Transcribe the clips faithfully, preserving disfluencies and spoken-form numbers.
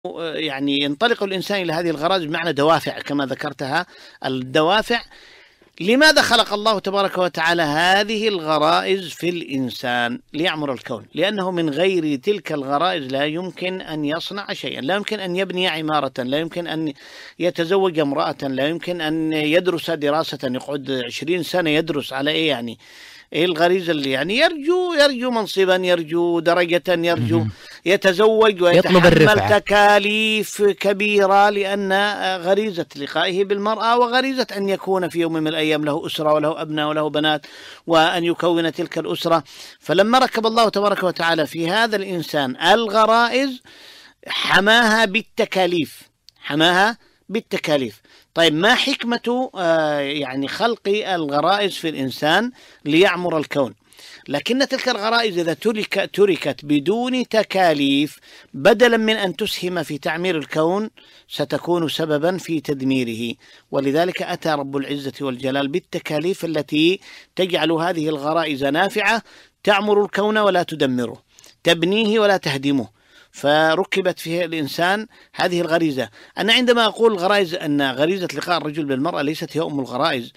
يعني ينطلق الإنسان إلى هذه الغرائز بمعنى دوافع كما ذكرتها. الدوافع، لماذا خلق الله تبارك وتعالى هذه الغرائز في الإنسان؟ ليعمر الكون، لأنه من غير تلك الغرائز لا يمكن أن يصنع شيئا، لا يمكن أن يبني عمارة، لا يمكن أن يتزوج امرأة، لا يمكن أن يدرس دراسة يقعد عشرين سنة يدرس على إيه يعني؟ ايه الغريزة اللي يعني يرجو يرجو منصبا، يرجو درجة، يرجو يتزوج ويتحمل تكاليف كبيرة، لأن غريزة لقائه بالمرأة وغريزة أن يكون في يوم من الأيام له أسرة وله أبناء وله بنات وأن يكون تلك الأسرة. فلما ركب الله تبارك وتعالى في هذا الإنسان الغرائز حماها بالتكاليف، حماها بالتكاليف. طيب ما حكمة آه يعني خلق الغرائز في الإنسان؟ ليعمر الكون. لكن تلك الغرائز إذا ترك تركت بدون تكاليف بدلا من أن تسهم في تعمير الكون ستكون سببا في تدميره. ولذلك أتى رب العزة والجلال بالتكاليف التي تجعل هذه الغرائز نافعة، تعمر الكون ولا تدمره، تبنيه ولا تهدمه. فركبت في الإنسان هذه الغريزة. أنا عندما أقول غرائز أن غريزة لقاء الرجل بالمرأة ليست هي أم الغرائز،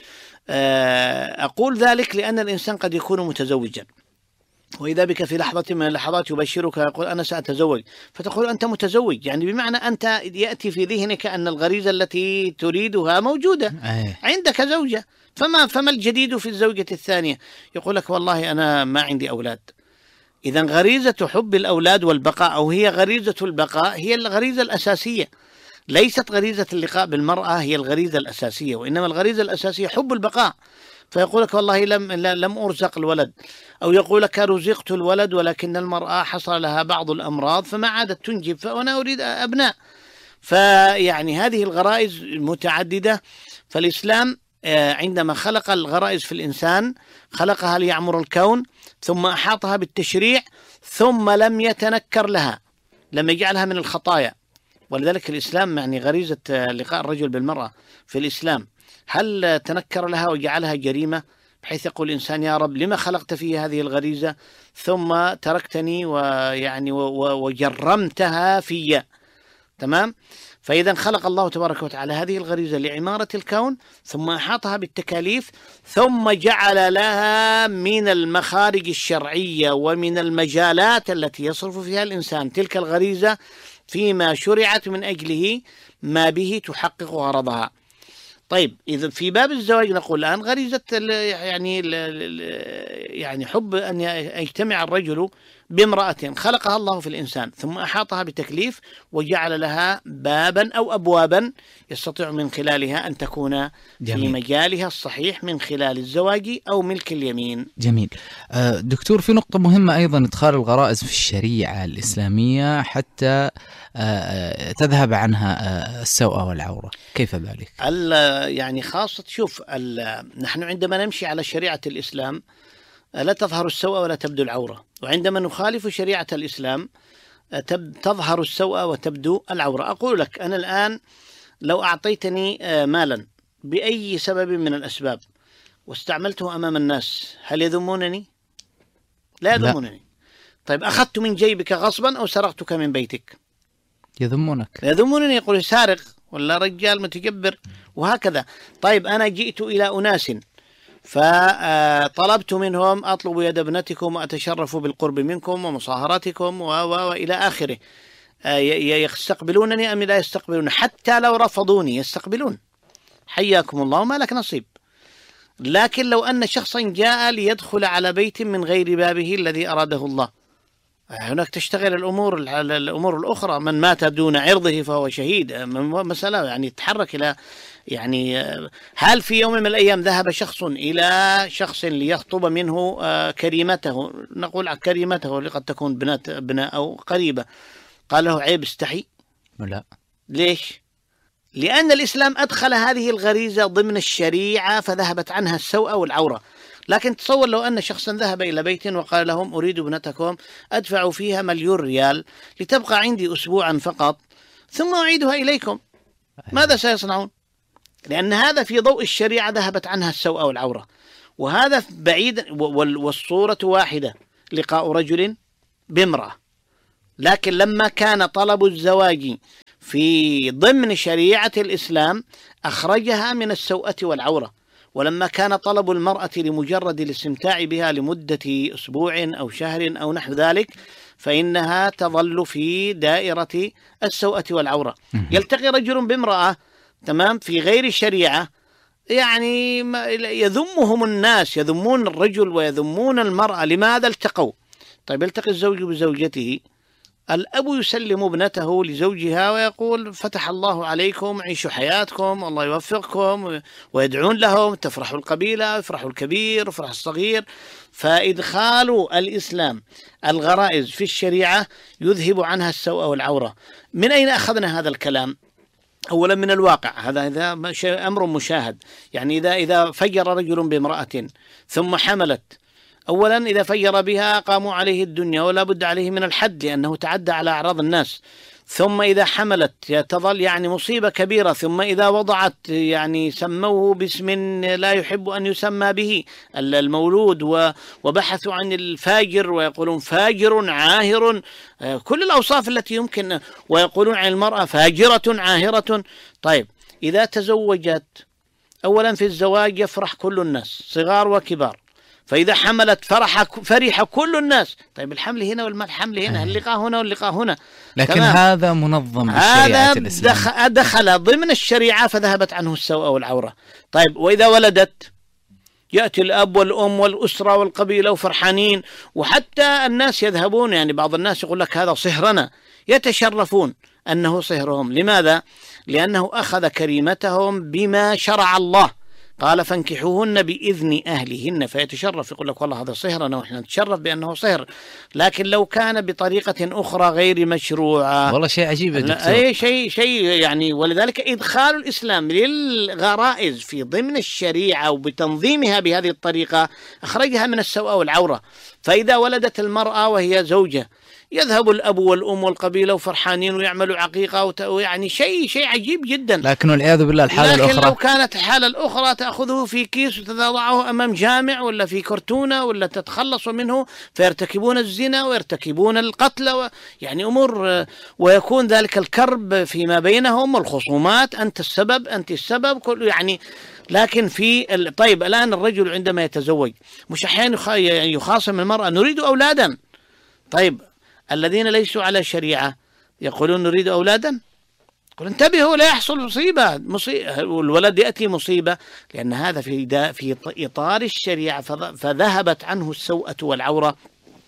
أقول ذلك لأن الإنسان قد يكون متزوجا، وإذا بك في لحظة من اللحظات يبشرك يقول أنا سأتزوج، فتقول أنت متزوج، يعني بمعنى أنت يأتي في ذهنك أن الغريزة التي تريدها موجودة عندك زوجة، فما فما الجديد في الزوجة الثانية؟ يقول لك والله أنا ما عندي أولاد. إذا غريزة حب الأولاد والبقاء، أو هي غريزة البقاء، هي الغريزة الأساسية، ليست غريزة اللقاء بالمرأة هي الغريزة الأساسية، وإنما الغريزة الأساسية حب البقاء. فيقول لك والله لم لم أرزق الولد، أو يقول لك رزقت الولد ولكن المرأة حصل لها بعض الأمراض فما عادت تنجب فأنا أريد أبناء. فيعني هذه الغرائز متعددة. فالإسلام عندما خلق الغرائز في الإنسان خلقها ليعمر الكون، ثم أحاطها بالتشريع، ثم لم يتنكر لها، لم يجعلها من الخطايا. ولذلك الإسلام يعني غريزة لقاء الرجل بالمرأة في الإسلام هل تنكر لها وجعلها جريمة بحيث يقول الإنسان يا رب لما خلقت في هذه الغريزة ثم تركتني ويعني وجرمتها في؟ تمام. فإذا خلق الله تبارك وتعالى هذه الغريزة لعمارة الكون، ثم أحاطها بالتكاليف، ثم جعل لها من المخارج الشرعية ومن المجالات التي يصرف فيها الإنسان تلك الغريزة فيما شرعت من أجله ما به تحقق غرضها. طيب إذا في باب الزواج نقول الآن غريزة يعني يعني حب أن يجتمع الرجل بامرأة خلقها الله في الإنسان، ثم أحاطها بتكليف وجعل لها بابا أو أبوابا يستطيع من خلالها أن تكون جميل. في مجالها الصحيح من خلال الزواج أو ملك اليمين. جميل. دكتور، في نقطة مهمة أيضا إدخال الغرائز في الشريعة الإسلامية حتى تذهب عنها السوءة والعورة، كيف ذلك؟ يعني خاصة شوف نحن عندما نمشي على شريعة الإسلام لا تظهر السوءة ولا تبدو العورة، وعندما نخالف شريعة الإسلام تظهر السوءة وتبدو العورة. أقول لك أنا الآن لو أعطيتني مالا بأي سبب من الأسباب واستعملته أمام الناس هل يذمونني؟ لا يذمونني. لا. طيب أخذت من جيبك غصبا أو سرقتك من بيتك؟ يذمونك. يذمونني، يقول سارق ولا رجال متجبر وهكذا. طيب أنا جئت إلى أناس فطلبت منهم أطلب يد ابنتكم وأتشرف بالقرب منكم ومصاهرتكم وإلى آخره، يستقبلونني أم لا يستقبلون؟ حتى لو رفضوني يستقبلون، حياكم الله وما لك نصيب. لكن لو أن شخصا جاء ليدخل على بيت من غير بابه الذي أراده الله، هناك تشتغل الأمور الأمور الأخرى. من مات دون عرضه فهو شهيد، مسألة يعني تتحرك إلى يعني هل في يوم من الأيام ذهب شخص إلى شخص ليخطب منه كريمته، نقول كريمته اللي قد تكون بنات ابناء أو قريبة، قال له عيب استحي؟ لا. ليش؟ لأن الإسلام أدخل هذه الغريزة ضمن الشريعة فذهبت عنها السوءة والعورة. لكن تصور لو أن شخصا ذهب إلى بيت وقال لهم أريد ابنتكم أدفع فيها مليون ريال لتبقى عندي أسبوعا فقط ثم أعيدها إليكم، ماذا سيصنعون؟ لأن هذا في ضوء الشريعة ذهبت عنها السوءة والعورة، وهذا بعيد. والصورة واحدة، لقاء رجل بامرأة لكن لما كان طلب الزواج في ضمن شريعة الإسلام أخرجها من السوءة والعورة. ولما كان طلب المرأة لمجرد الاستمتاع بها لمدة أسبوع أو شهر أو نحو ذلك فإنها تظل في دائرة السوءة والعورة. يلتقي رجل بامرأة تمام في غير الشريعة، يعني يذمهم الناس، يذمون الرجل ويذمون المرأة. لماذا التقوا؟ طيب يلتقي الزوج بزوجته، الأب يسلم ابنته لزوجها ويقول فتح الله عليكم، عيشوا حياتكم، الله يوفقكم، ويدعون لهم، تفرح القبيلة، يفرح الكبير، يفرح الصغير. فإدخال الإسلام الغرائز في الشريعة يذهب عنها السوء والعورة. من أين أخذنا هذا الكلام؟ أولا من الواقع، هذا إذا أمر مشاهد. يعني إذا إذا فجر رجل بامرأة ثم حملت، أولا إذا فجر بها قاموا عليه الدنيا ولا بد عليه من الحد لأنه تعدى على أعراض الناس. ثم إذا حملت تظل يعني مصيبة كبيرة. ثم إذا وضعت يعني سموه باسم لا يحب أن يسمى به المولود، وبحثوا عن الفاجر ويقولون فاجر عاهر، كل الأوصاف التي يمكن، ويقولون عن المرأة فاجرة عاهرة. طيب إذا تزوجت، أولا في الزواج يفرح كل الناس صغار وكبار، فإذا حملت فرح فرح كل الناس. طيب الحمل هنا والحمل هنا، اللقاء هنا واللقاء هنا، لكن تمام. هذا منظم بالشريعة الإسلامية، هذا دخل ضمن الشريعة فذهبت عنه السوء والعورة. طيب وإذا ولدت يأتي الأب والأم والأسرة والقبيلة وفرحانين، وحتى الناس يذهبون، يعني بعض الناس يقول لك هذا صهرنا، يتشرفون أنه صهرهم. لماذا؟ لأنه أخذ كريمتهم بما شرع الله، قال فانكحوهن بإذن أهلهن، فيتشرف يقول لك والله هذا صهرنا ونحن نتشرف بأنه صهر. لكن لو كان بطريقة أخرى غير مشروعة، والله شيء عجيب يا دكتور. أي شيء شيء يعني. ولذلك إدخال الإسلام للغرائز في ضمن الشريعة وبتنظيمها بهذه الطريقة أخرجها من السوء والعورة. فإذا ولدت المرأة وهي زوجة يذهب الأب والأم والقبيلة وفرحانين ويعملوا عقيقة، ويعني شيء شيء عجيب جدا. لكن والعياذ بالله الحالة لكن الأخرى، لكن لو كانت الحالة الأخرى تأخذه في كيس وتضعه أمام جامع ولا في كرتونة ولا تتخلص منه، فيرتكبون الزنا ويرتكبون القتل و... يعني أمور، ويكون ذلك الكرب فيما بينهم والخصومات، أنت السبب أنت السبب كل يعني. لكن في ال... طيب الآن الرجل عندما يتزوج مش أحيانا يخ... يخاصم المرأة نريد أولادا. طيب الذين ليسوا على شريعة يقولون نريد أولادا، قل انتبهوا لا يحصل مصيبة، مصيبة والولد يأتي مصيبة، لأن هذا في دا في إطار الشريعة فذهبت عنه السوءة والعورة،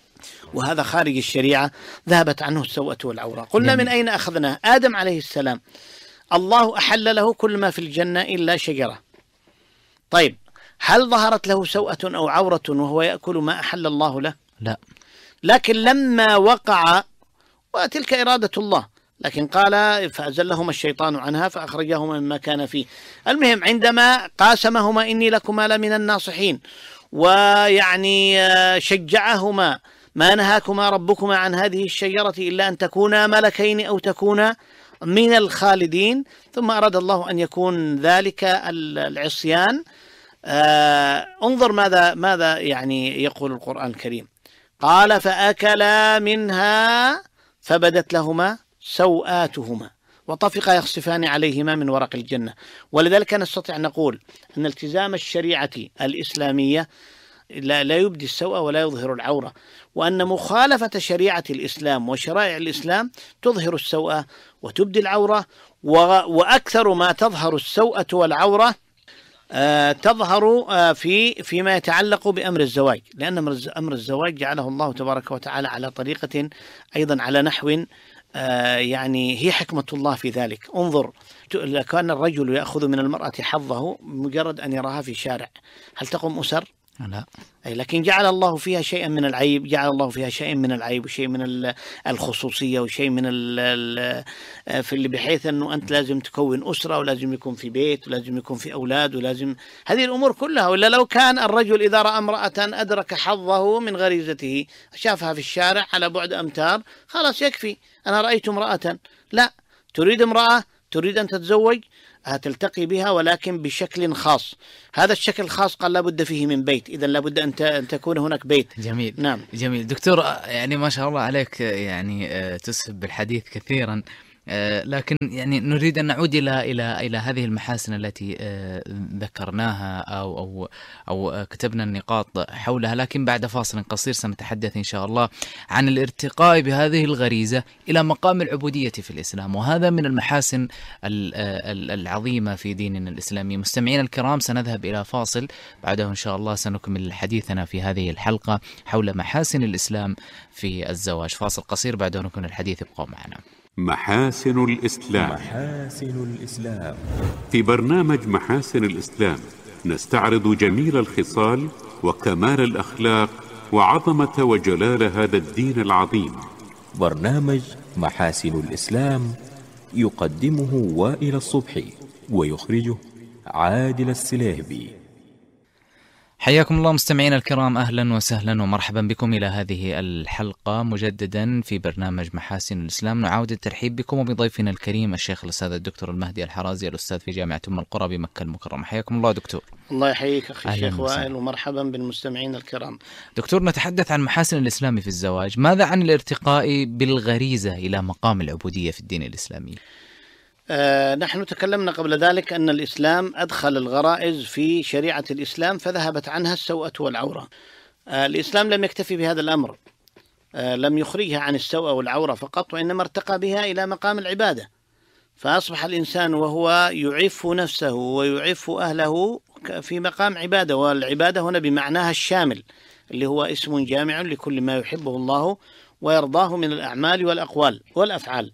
وهذا خارج الشريعة ذهبت عنه السوءة والعورة. قلنا من أين أخذناه؟ آدم عليه السلام الله أحل له كل ما في الجنة إلا شجرة. طيب هل ظهرت له سوءة أو عورة وهو يأكل ما أحل الله له؟ لا. لكن لما وقع، وتلك إرادة الله، لكن قال فأزلهما الشيطان عنها فأخرجهما مما كان فيه. المهم عندما قاسمهما إني لكما لمن الناصحين، ويعني شجعهما ما نهاكما ربكما عن هذه الشجرة إلا أن تكونا ملكين أو تكونا من الخالدين، ثم أراد الله أن يكون ذلك العصيان. آه انظر ماذا ماذا يعني يقول القرآن الكريم، قال فأكلا منها فبدت لهما سوآتهما وطفقا يخصفان عليهما من ورق الجنة. ولذلك نستطيع أن نقول أن التزام الشريعة الإسلامية لا, لا يبدي السوء ولا يظهر العورة، وأن مخالفة شريعة الإسلام وشرائع الإسلام تظهر السوء وتبدي العورة. وأكثر ما تظهر السوءة والعورة آه تظهر آه في فيما يتعلق بأمر الزواج، لأن أمر الزواج جعله الله تبارك وتعالى على طريقة أيضا على نحو آه يعني هي حكمة الله في ذلك. انظر، كان الرجل يأخذ من المرأة حظه مجرد أن يراها في شارع، هل تقوم أسر؟ لا. أي لكن جعل الله فيها شيئا من العيب، جعل الله فيها شيء من العيب وشيء من الخصوصية وشيء من ال في اللي بحيث أنه أنت لازم تكون أسرة ولازم يكون في بيت ولازم يكون في أولاد ولازم هذه الأمور كلها. ولا لو كان الرجل إذا رأى امرأة أدرك حظه من غريزته، شافها في الشارع على بعد أمتار، خلاص يكفي، أنا رأيت امرأة. لا، تريد امرأة تريد أن تتزوج هتلتقي بها ولكن بشكل خاص. هذا الشكل الخاص قال لابد فيه من بيت، إذا لابد أن أن تكون هناك بيت. جميل. نعم. جميل دكتور، يعني ما شاء الله عليك، يعني تسهب بالحديث كثيرا، لكن يعني نريد أن نعود إلى إلى إلى هذه المحاسن التي ذكرناها أو أو أو كتبنا النقاط حولها، لكن بعد فاصل قصير سنتحدث إن شاء الله عن الارتقاء بهذه الغريزة إلى مقام العبودية في الإسلام، وهذا من المحاسن العظيمة في ديننا الإسلامي. مستمعين الكرام، سنذهب إلى فاصل، بعده إن شاء الله سنكمل حديثنا في هذه الحلقة حول محاسن الإسلام في الزواج. فاصل قصير، بعده نكمل الحديث، ابقوا معنا. محاسن الإسلام. محاسن الإسلام. في برنامج محاسن الإسلام نستعرض جميل الخصال وكمال الأخلاق وعظمة وجلال هذا الدين العظيم. برنامج محاسن الإسلام يقدمه وائل الصبحي ويخرجه عادل السليهبي. حياكم الله مستمعين الكرام، أهلا وسهلا ومرحبا بكم إلى هذه الحلقة مجددا في برنامج محاسن الإسلام. نعاود الترحيب بكم وبضيفنا الكريم الشيخ الأستاذ الدكتور المهدي الحرازي، الأستاذ في جامعة أم القرى بمكة المكرمة. حياكم الله دكتور. الله يحييك أخي الشيخ وائل، ومرحبا بالمستمعين الكرام. دكتور، نتحدث عن محاسن الإسلام في الزواج، ماذا عن الارتقاء بالغريزة إلى مقام العبودية في الدين الإسلامي؟ آه نحن تكلمنا قبل ذلك أن الإسلام أدخل الغرائز في شريعة الإسلام فذهبت عنها السوءة والعورة. آه الإسلام لم يكتفي بهذا الأمر، آه لم يخرجها عن السوءة والعورة فقط، وإنما ارتقى بها إلى مقام العبادة، فأصبح الإنسان وهو يعف نفسه ويعف أهله في مقام عبادة، والعبادة هنا بمعناها الشامل اللي هو اسم جامع لكل ما يحبه الله ويرضاه من الأعمال والأقوال والأفعال.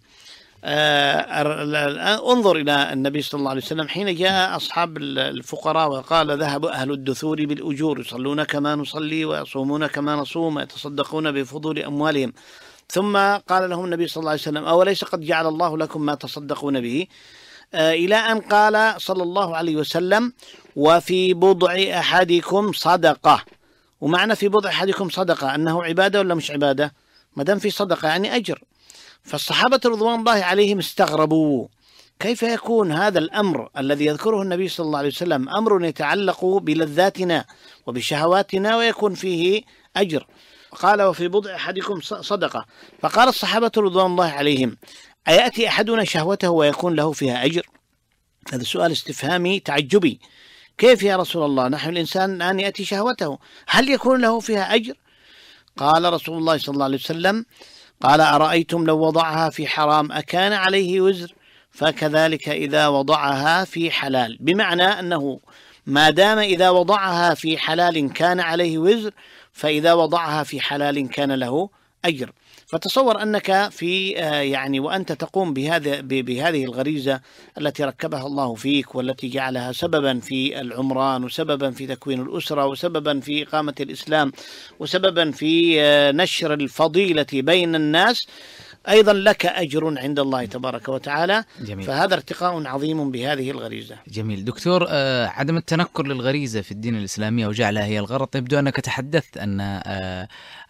آه انظر إلى النبي صلى الله عليه وسلم حين جاء أصحاب الفقراء وقال ذهب أهل الدثور بالأجور يصلون كما نصلي ويصومون كما نصوم ويتصدقون بفضول أموالهم، ثم قال لهم النبي صلى الله عليه وسلم أوليس قد جعل الله لكم ما تصدقون به، آه إلى أن قال صلى الله عليه وسلم وفي بضع أحدكم صدقة. ومعنى في بضع أحدكم صدقة أنه عبادة ولا مش عبادة؟ ما دام في صدقة يعني أجر. فالصحابة رضوان الله عليهم استغربوا كيف يكون هذا الأمر الذي يذكره النبي صلى الله عليه وسلم أمر يتعلق بلذاتنا وبشهواتنا ويكون فيه أجر. قال وفي بضع أحدكم صدقة. فقال الصحابة رضوان الله عليهم أيأتي أحدنا شهوته ويكون له فيها أجر؟ هذا سؤال استفهامي تعجبي. كيف يا رسول الله؟ نحن الإنسان الآن يأتي شهوته، هل يكون له فيها أجر؟ قال رسول الله صلى الله عليه وسلم قال أرأيتم لو وضعها في حرام أكان عليه وزر؟ فكذلك إذا وضعها في حلال، بمعنى أنه ما دام إذا وضعها في حلال كان عليه وزر، فإذا وضعها في حلال كان له أجر. فتصور أنك في يعني وأنت تقوم بهذا بهذه الغريزة التي ركبها الله فيك والتي جعلها سببا في العمران وسببا في تكوين الأسرة وسببا في إقامة الإسلام وسببا في نشر الفضيلة بين الناس، أيضا لك أجر عند الله تبارك وتعالى. جميل. فهذا ارتقاء عظيم بهذه الغريزة. جميل دكتور، آه عدم التنكر للغريزة في الدين الإسلامي وجعلها هي الغرض، يبدو أنك تحدثت أن آه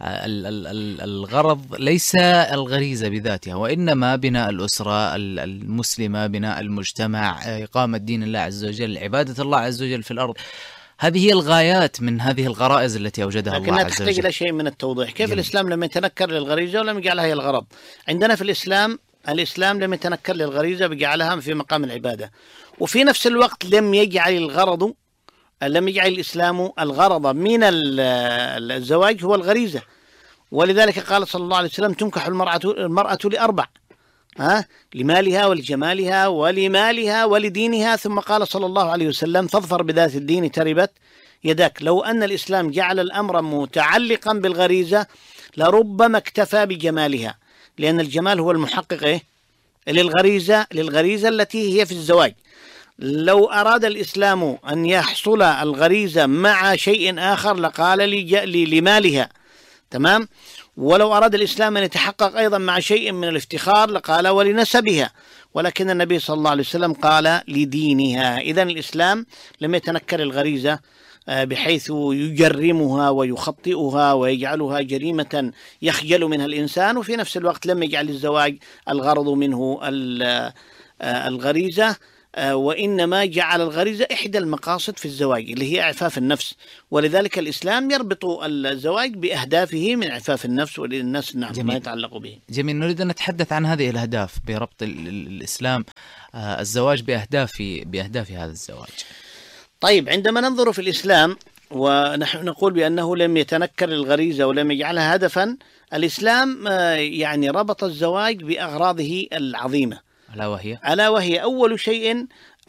الغرض ليس الغريزة بذاتها، وإنما بناء الأسرة المسلمة، بناء المجتمع، إقامة دين الله عز وجل، عبادة الله عز وجل في الأرض. هذه هي الغايات من هذه الغرائز التي أوجدها الله عز وجل. لكنها تحتاج إلى شيء من التوضيح. كيف جميل. الإسلام لم يتنكر للغريزة ولم يجعلها هي الغرض؟ عندنا في الإسلام الإسلام لم يتنكر للغريزة بجعلها في مقام العبادة، وفي نفس الوقت لم يجعل الغرض لم يجعل الإسلام الغرض من الزواج هو الغريزة. ولذلك قال صلى الله عليه وسلم تنكح المرأة المرأة لأربع، ها لمالها ولجمالها ولمالها ولدينها، ثم قال صلى الله عليه وسلم فاظفر بذات الدين تربت يداك. لو أن الإسلام جعل الأمر متعلقا بالغريزة لربما اكتفى بجمالها، لأن الجمال هو المحقق إيه؟ للغريزة للغريزة التي هي في الزواج. لو أراد الإسلام أن يحصل الغريزة مع شيء آخر لقال لي لمالها، تمام؟ ولو أراد الإسلام أن يتحقق أيضا مع شيء من الافتخار لقال ولنسبها، ولكن النبي صلى الله عليه وسلم قال لدينها. إذن الإسلام لم يتنكر الغريزة بحيث يجرمها ويخطئها ويجعلها جريمة يخجل منها الإنسان، وفي نفس الوقت لم يجعل الزواج الغرض منه الغريزة، وإنما جعل الغريزة إحدى المقاصد في الزواج اللي هي إعفاف النفس، ولذلك الإسلام يربط الزواج بأهدافه من إعفاف النفس وللناس نعم ما يتعلق به. جميل. نريد أن نتحدث عن هذه الأهداف بربط الإسلام الزواج بأهداف بأهداف هذا الزواج. طيب، عندما ننظر في الإسلام ونحن نقول بأنه لم يتنكر الغريزة ولم يجعلها هدفا، الإسلام يعني ربط الزواج بأغراضه العظيمة، ألا وهي ألا وهي أول شيء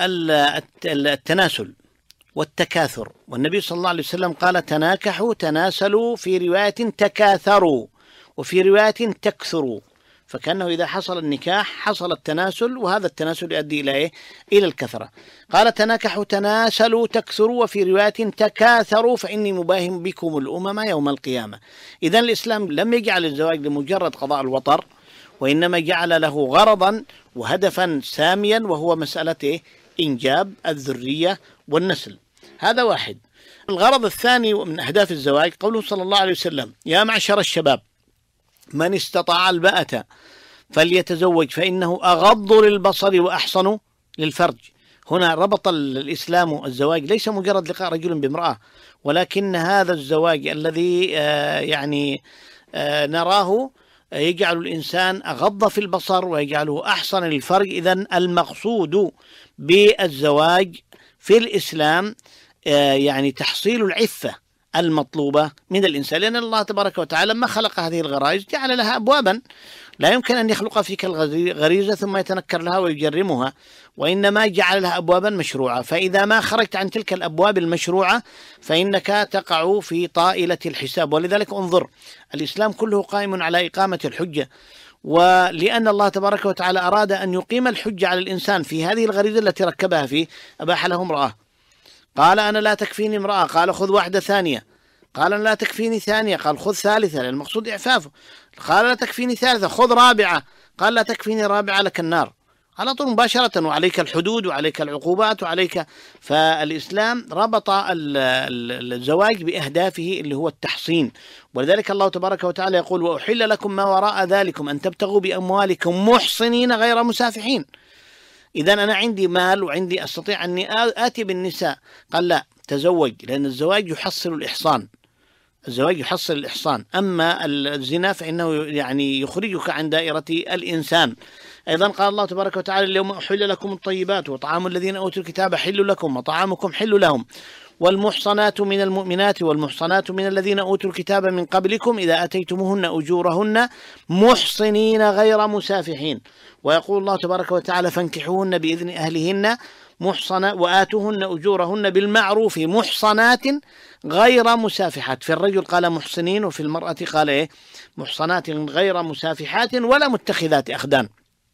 التناسل والتكاثر، والنبي صلى الله عليه وسلم قال تناكحوا تناسلوا، في رواية تكاثروا، وفي رواية تكثروا، فكأنه إذا حصل النكاح حصل التناسل، وهذا التناسل يؤدي إلى إيه؟ إلى الكثرة. قال تناكحوا تناسلوا تكثروا، وفي رواية تكاثروا فإني مباهم بكم الأمم يوم القيامة. إذن الإسلام لم يجعل الزواج لمجرد قضاء الوطر، وإنما جعل له غرضا وهدفا ساميا، وهو مسألة إيه؟ إنجاب الذرية والنسل. هذا واحد. الغرض الثاني من أهداف الزواج قوله صلى الله عليه وسلم يا معشر الشباب من استطاع الباءة فليتزوج فإنه أغض للبصر وأحصن للفرج. هنا ربط الإسلام الزواج ليس مجرد لقاء رجل بامرأة، ولكن هذا الزواج الذي آه يعني آه نراه يجعل الإنسان أغض في البصر ويجعله أحصن للفرج. إذن المقصود بالزواج في الإسلام آه يعني تحصيل العفة المطلوبة من الإنسان، لأن الله تبارك وتعالى لما خلق هذه الغرائز جعل لها أبوابا، لا يمكن أن يخلق فيك الغريزة ثم يتنكر لها ويجرمها، وإنما جعل لها أبوابا مشروعة، فإذا ما خرجت عن تلك الأبواب المشروعة فإنك تقع في طائلة الحساب. ولذلك انظر، الإسلام كله قائم على إقامة الحجة، ولأن الله تبارك وتعالى أراد أن يقيم الحجة على الإنسان في هذه الغريزة التي ركبها فيه، أباح له امرأة، قال أنا لا تكفيني امرأة، قال خذ واحدة ثانية، قال أنا لا تكفيني ثانية، قال خذ ثالثة، لأن المقصود إعفافه، قال لا تكفيني ثالثة خذ رابعة، قال لا تكفيني رابعة لك النار، على طول مباشرة، وعليك الحدود وعليك العقوبات وعليك. فالإسلام ربط الزواج بأهدافه اللي هو التحصين، ولذلك الله تبارك وتعالى يقول وأحل لكم ما وراء ذلكم أن تبتغوا بأموالكم محصنين غير مسافحين. إذا أنا عندي مال وعندي أستطيع أني آتي بالنساء، قال لا تزوج، لأن الزواج يحصل الإحصان، الزواج يحصل الإحصان، أما الزنا فإنه يعني يخرجك عن دائرة الإنسان. أيضا قال الله تبارك وتعالى اليوم أحل لكم الطيبات وطعام الذين أوتوا الكتاب حل لكم وطعامكم حل لهم والمحصنات من المؤمنات والمحصنات من الذين أوتوا الكتاب من قبلكم إذا أتيتموهن أجورهن محصنين غير مسافحين. ويقول الله تبارك وتعالى فانكحوهن بإذن أهلهن محصنات وآتوهن أجورهن بالمعروف محصنات غير مسافحات. في الرجل قال محصنين، وفي المرأة قال إيه؟ محصنات غير مسافحات ولا متخذات أخدان.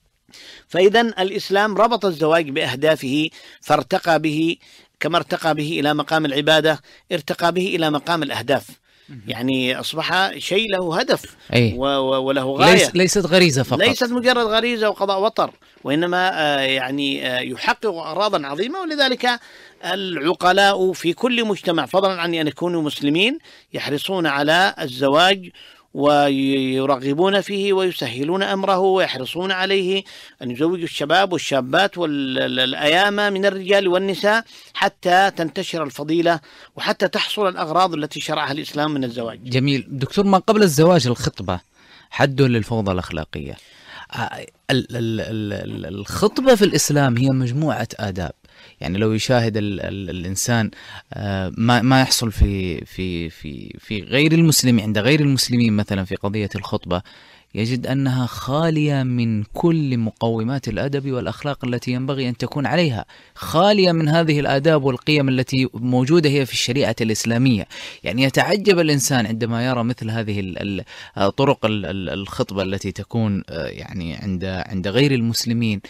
فإذا الإسلام ربط الزواج بأهدافه، فارتقى به كما ارتقى به إلى مقام العبادة ارتقى به إلى مقام الأهداف، يعني أصبح شيء له هدف أي. وله غاية، ليس ليست غريزة فقط، ليست مجرد غريزة وقضاء وطر، وإنما يعني يحقق أغراضا عظيمة. ولذلك العقلاء في كل مجتمع فضلا عن أن يكونوا مسلمين يحرصون على الزواج ويرغبون فيه ويسهلون أمره ويحرصون عليه أن يزوجوا الشباب والشابات والأيام من الرجال والنساء حتى تنتشر الفضيلة وحتى تحصل الأغراض التي شرعها الإسلام من الزواج. جميل. دكتور، ما قبل الزواج الخطبة حد للفوضى الأخلاقية. الخطبة في الإسلام هي مجموعة آداب، يعني لو يشاهد ال ال الإنسان ما ما يحصل في في في في غير المسلم عند غير المسلمين مثلا في قضية الخطبة، يجد أنها خالية من كل مقومات الأدب والأخلاق التي ينبغي أن تكون عليها، خالية من هذه الآداب والقيم التي موجودة هي في الشريعة الإسلامية. يعني يتعجب الإنسان عندما يرى مثل هذه طرق الخطبة التي تكون يعني عند عند غير المسلمين،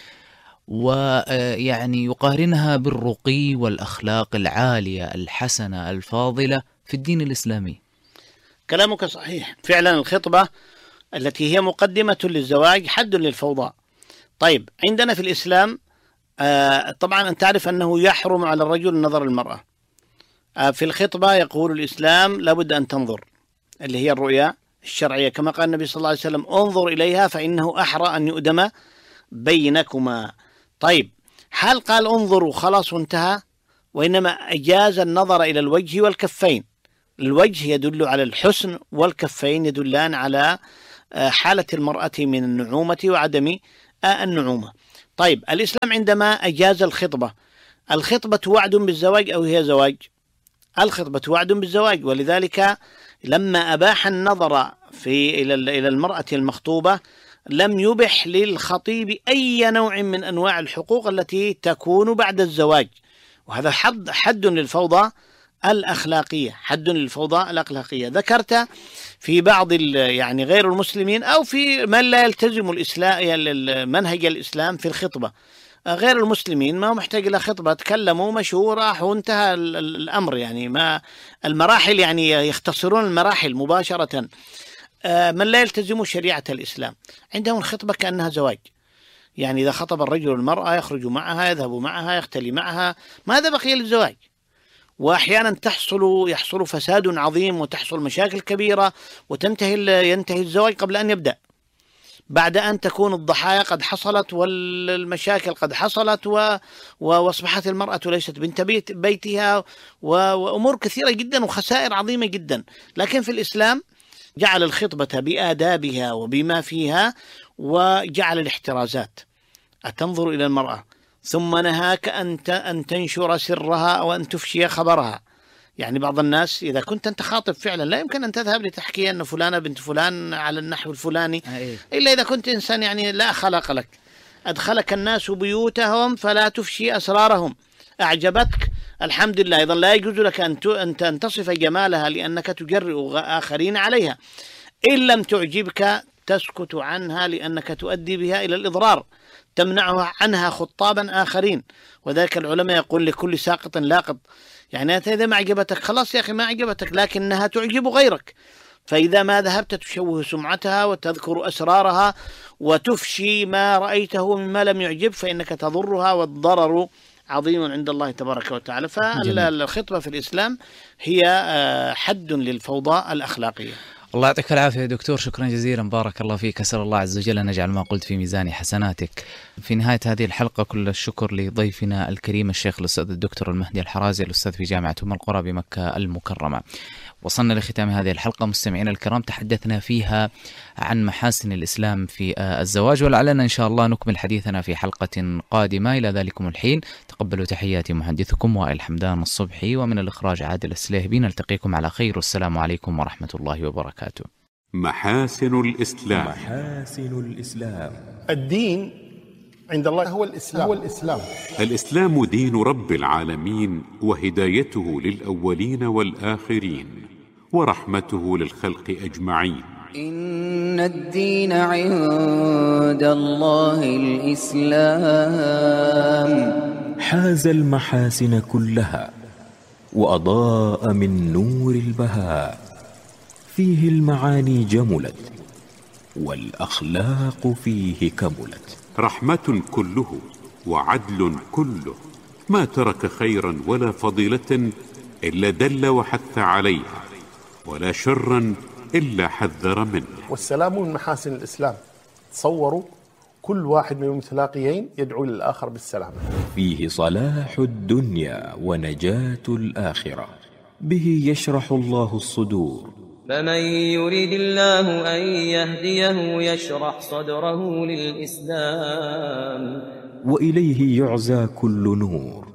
ويعني يقارنها بالرقي والأخلاق العالية الحسنة الفاضلة في الدين الإسلامي. كلامك صحيح، فعلا الخطبة التي هي مقدمة للزواج حد للفوضى. طيب، عندنا في الإسلام آه طبعا أن تعرف أنه يحرم على الرجل نظر المرأة. آه في الخطبة يقول الإسلام لابد أن تنظر، اللي هي الرؤيا الشرعية، كما قال النبي صلى الله عليه وسلم انظر إليها فإنه أحرى أن يؤدم بينكما. طيب هل قال انظروا خلاص وانتهى؟ وإنما أجاز النظر إلى الوجه والكفين. الوجه يدل على الحسن والكفين يدلان على حالة المرأة من النعومة وعدم النعومة. طيب الإسلام عندما أجاز الخطبة، الخطبة وعد بالزواج أو هي زواج؟ الخطبة وعد بالزواج، ولذلك لما أباح النظر في إلى إلى المرأة المخطوبة لم يبح للخطيب أي نوع من أنواع الحقوق التي تكون بعد الزواج. وهذا حد حد للفوضى الأخلاقية، حد للفوضى الأخلاقية. ذكرت في بعض يعني غير المسلمين أو في من لا يلتزم الإسلام منهج الإسلام في الخطبة، غير المسلمين ما هو محتاج إلى خطبة، تكلموا مشوا راحوا وانتهى الأمر، يعني ما المراحل يعني يختصرون المراحل مباشرة. من لا يلتزم شريعة الإسلام عندهم الخطبة كأنها زواج، يعني إذا خطب الرجل المرأة يخرج معها يذهب معها يختلي معها، ماذا بقي للزواج؟ وأحيانا تحصل يحصل فساد عظيم وتحصل مشاكل كبيرة وتنتهي ينتهي الزواج قبل أن يبدأ، بعد أن تكون الضحايا قد حصلت والمشاكل قد حصلت و... وأصبحت المرأة ليست بنت بيت بيتها و... وأمور كثيرة جدا وخسائر عظيمة جدا. لكن في الإسلام جعل الخطبة بآدابها وبما فيها وجعل الاحترازات. أتنظر إلى المرأة ثم نهاك أن أن تنشر سرها أو أن تفشي خبرها. يعني بعض الناس إذا كنت أنت خاطب فعلا لا يمكن أن تذهب لتحكي أن فلانة بنت فلان على النحو الفلاني إلا إذا كنت إنسان يعني لا خلق لك. أدخلك الناس بيوتهم فلا تفشي أسرارهم. أعجبتك الحمد لله، أيضا لا يجوز لك أن أن تصف جمالها لأنك تجرئ آخرين عليها. إن لم تعجبك تسكت عنها لأنك تؤدي بها إلى الإضرار، تمنعها عنها خطابا آخرين. وذلك العلماء يقول لكل ساقط لاقط، يعني إذا ما عجبتك خلاص يا أخي ما عجبتك، لكنها تعجب غيرك. فإذا ما ذهبت تشوه سمعتها وتذكر أسرارها وتفشي ما رأيته مما لم يعجب فإنك تضرها، والضرر عظيم عند الله تبارك وتعالى. فالخطبة في الإسلام هي حد للفوضى الأخلاقية. الله يعطيك العافية يا دكتور، شكرا جزيلا، بارك الله فيك، أسأل الله عز وجل أن يجعل ما قلت في ميزان حسناتك. في نهاية هذه الحلقة كل الشكر لضيفنا الكريم الشيخ الأستاذ الدكتور المهدي الحرازي، الأستاذ في جامعة أم القرى بمكة المكرمة. وصلنا لختام هذه الحلقة مستمعينا الكرام، تحدثنا فيها عن محاسن الإسلام في الزواج، ولعلنا إن شاء الله نكمل حديثنا في حلقة قادمة. إلى ذلكم الحين تقبلوا تحياتي محدثكم وائل حمدان الصبحي، ومن الإخراج عادل السليهبي. نلتقيكم على خير، والسلام عليكم ورحمة الله وبركاته. محاسن الإسلام. محاسن الإسلام. الدين عند الله هو الإسلام. هو الإسلام. الإسلام دين رب العالمين وهدايته للأولين والآخرين ورحمته للخلق أجمعين. إن الدين عند الله الإسلام. حاز المحاسن كلها وأضاء من نور البهاء، فيه المعاني جملت والأخلاق فيه كملت. رحمة كله وعدل كله، ما ترك خيرا ولا فضيلة إلا دل وحث عليها، ولا شرا إلا حذر منه. والسلام من محاسن الإسلام. تصوروا كل واحد من المتلاقيين يدعو للآخر بالسلام. فيه صلاح الدنيا ونجاة الآخرة، به يشرح الله الصدور. فمن يريد الله أن يهديه يشرح صدره للإسلام، وإليه يعزى كل نور.